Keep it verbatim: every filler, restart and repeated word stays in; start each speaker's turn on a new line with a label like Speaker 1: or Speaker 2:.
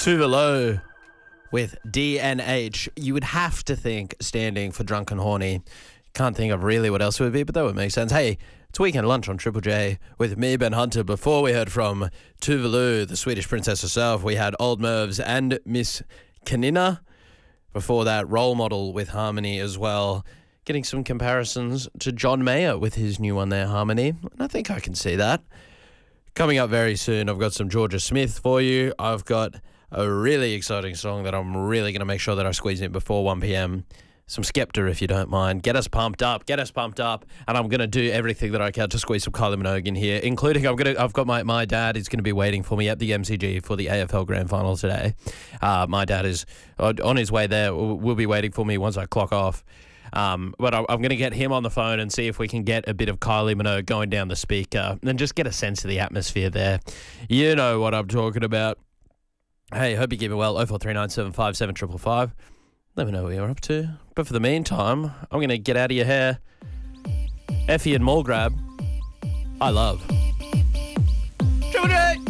Speaker 1: Tuvalu with D N H. You would have to think standing for Drunk and Horny. Can't think of really what else it would be, but that would make sense. Hey, it's Weekend Lunch on Triple J with me, Ben Hunter. Before we heard from Tuvalu, the Swedish princess herself, we had Old Mervs and Miss Kanina. Before that, Role Model with Harmony as well. Getting some comparisons to John Mayer with his new one there, Harmony. And I think I can see that. Coming up very soon, I've got some Georgia Smith for you. I've got a really exciting song that I'm really going to make sure that I squeeze in before one p.m. Some Skepta, if you don't mind. Get us pumped up, get us pumped up. And I'm going to do everything that I can to squeeze some Kylie Minogue in here, including I'm going to, I've got my, my dad is going to be waiting for me at the M C G for the A F L Grand Final today. Uh, my dad is on his way there. Will be waiting for me once I clock off. Um, but I'm going to get him on the phone and see if we can get a bit of Kylie Minogue going down the speaker and just get a sense of the atmosphere there. You know what I'm talking about. Hey, hope you're keeping well. oh four three nine seven five seven five five five. Let me know what you're up to. But for the meantime, I'm going to get out of your hair. Effie and Mall Grab. I love. Triple J!